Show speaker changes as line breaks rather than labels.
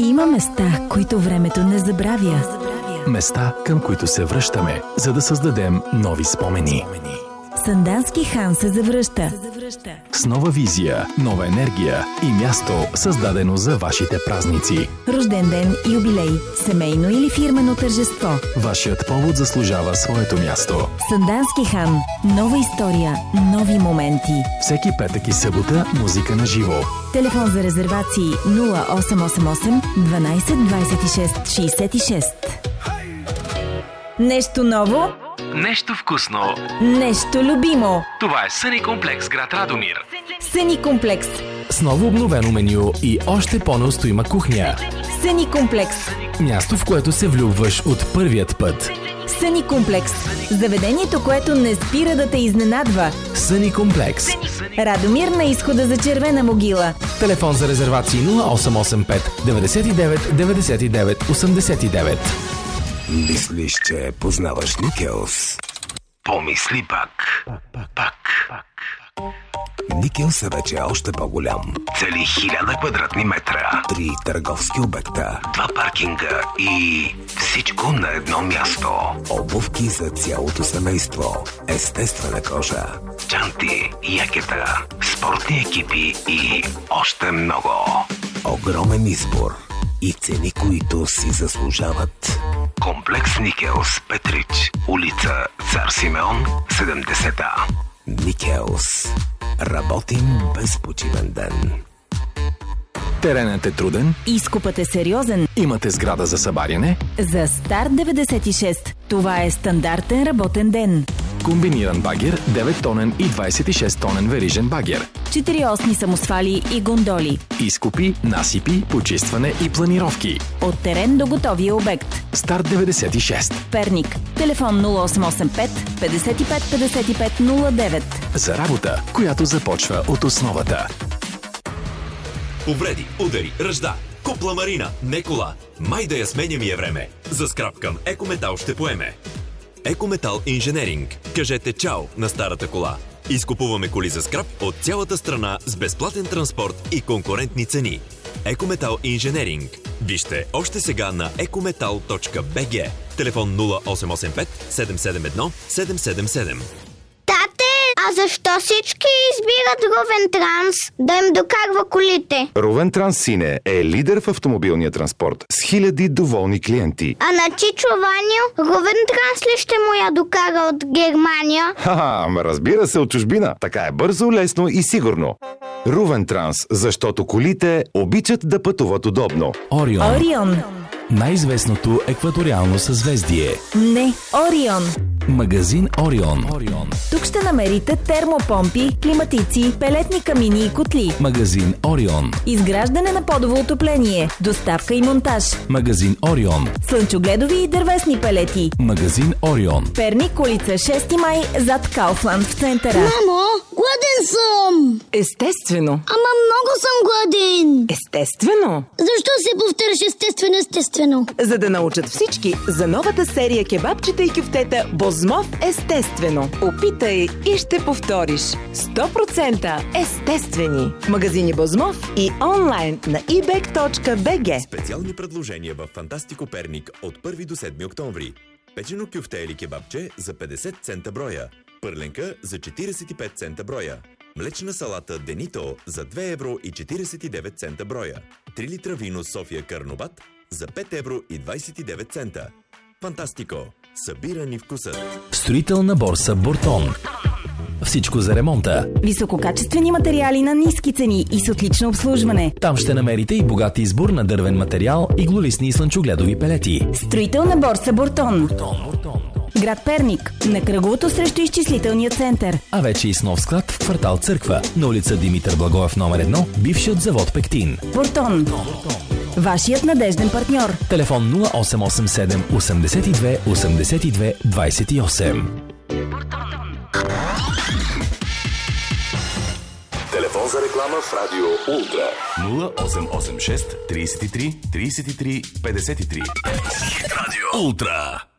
Има места, които времето не забравя.
Места, към които се връщаме, за да създадем нови спомени.
Сандански хан се завръща.
С нова визия, нова енергия и място, създадено за вашите празници.
Рожден ден, юбилей, семейно или фирмено тържество.
Вашият повод заслужава своето място.
Сандански хан. Нова история, нови моменти.
Всеки петък и събота музика на живо.
Телефон за резервации 0888 12 26 66. Нещо ново?
Нещо вкусно.
Нещо любимо.
Това е Съни комплекс, град Радомир.
Съни комплекс.
С ново обновено меню и още по-неустоима кухня.
Съни комплекс.
Място, в което се влюбваш от първият път.
Съни комплекс. Заведението, което не спира да те изненадва.
Съни комплекс.
Радомир на изхода за Червена могила.
Телефон за резервации 0885 99 99 89.
Мислиш, че познаваш Никелс? Помисли пак. Никелс е вече още по-голям. Цели 1000 квадратни метра, 3 търговски обекта, 2 паркинга и всичко на едно място. Обувки за цялото семейство, естествена кожа, чанти, якета, спортни екипи и още много. Огромен избор и цени, които си заслужават. Комплекс Никелс, Петрич, улица Цар Симеон, 70А. Никелс. Работим без почивен ден.
Теренът е труден.
Изкупът е сериозен.
Имате сграда за събаряне.
За Старт 96 това е стандартен работен ден.
Комбиниран багер, 9-тонен и 26-тонен верижен багер.
4-осни самосвали и гондоли.
Изкупи, насипи, почистване и планировки.
От терен до готовия обект.
Старт 96.
Перник. Телефон 0885 55 55 09.
За работа, която започва от основата.
Повреди, удари, ръжда. Купла Марина, не кола. Май да я сменя ми е време. За скрап към Екометал ще поеме. Екометал Инженеринг. Кажете чао на старата кола. Изкупуваме коли за скрап от цялата страна с безплатен транспорт и конкурентни цени. Екометал Инженеринг. Вижте още сега на ecometal.bg. Телефон 0885 771 777.
А защо всички избират Рувен Транс да им докарва колите?
Рувен Транс Сине е лидер в автомобилния транспорт с 1000 доволни клиенти.
А на Чичо Ваню Рувен Транс ли ще му я докара от Германия?
Ха-ха, разбира се, от чужбина. Така е бързо, лесно и сигурно. Рувен Транс, защото колите обичат да пътуват удобно.
Орион.
Най-известното екваториално съзвездие.
Не, Орион.
Магазин Орион.
Тук ще намерите термопомпи, климатици, пелетни камини и котли.
Магазин Орион.
Изграждане на подово отопление, доставка и монтаж.
Магазин Орион.
Слънчогледови и дървесни пелети.
Магазин Орион.
Перник, улица 6 май, зад Кауфланд в центъра.
Мамо, гладен съм!
Естествено.
Ама много съм гладен!
Естествено.
Защо се повтаряш естествено?
За да научат всички за новата серия кебабчета и кюфтета Бозмов естествено. Опитай и ще повториш. 100% естествени. В магазини Бозмов и онлайн на ebek.bg.
Специални предложения в Фантастико Перник от 1 до 7 октомври. Печено кюфте или кебабче за 50 цента броя. Пърленка за 45 цента броя. Млечна салата Денито за 2 евро и 49 цента броя. 3 литра вино София Карнобат за 5 евро и 29 цента. Фантастико. Събира ни вкусът.
Строителна борса Буртон. Всичко за ремонта.
Висококачествени материали на ниски цени и с отлично обслужване.
Там ще намерите и богат избор на дървен материал, иглолистни и слънчогледови пелети.
Строителна борса Буртон. Град Перник, на кръговото срещу изчислителния център.
А вече и с нов склад в квартал Църква, на улица Димитър Благоев номер 1, бившият завод Пектин.
Буртон. Вашият надежден партньор.
Телефон 0887 82 82 28.
Телефон за реклама в Радио Ултра.
0886 33 33 53.
Радио Ултра.